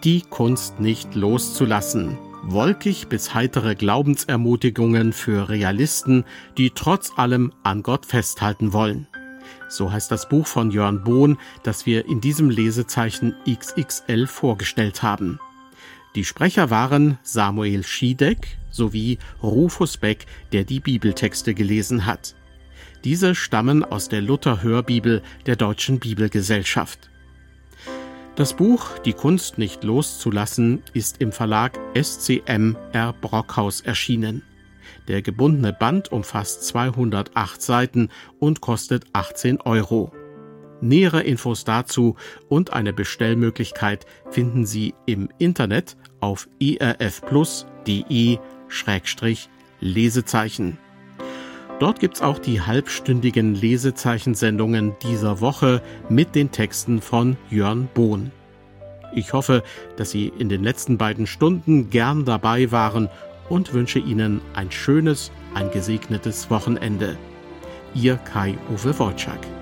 Die Kunst nicht loszulassen. Wolkig bis heitere Glaubensermutigungen für Realisten, die trotz allem an Gott festhalten wollen. So heißt das Buch von Jörn Bohn, das wir in diesem Lesezeichen XXL vorgestellt haben. Die Sprecher waren Samuel Schiedek sowie Rufus Beck, der die Bibeltexte gelesen hat. Diese stammen aus der Luther-Hörbibel der Deutschen Bibelgesellschaft. Das Buch »Die Kunst nicht loszulassen« ist im Verlag SCM R. Brockhaus erschienen. Der gebundene Band umfasst 208 Seiten und kostet 18 €. Nähere Infos dazu und eine Bestellmöglichkeit finden Sie im Internet auf erfplus.de/Lesezeichen. Dort gibt's auch die halbstündigen Lesezeichensendungen dieser Woche mit den Texten von Jörn Bohn. Ich hoffe, dass Sie in den letzten beiden Stunden gern dabei waren und wünsche Ihnen ein schönes, ein gesegnetes Wochenende. Ihr Kai-Uwe Wojczak.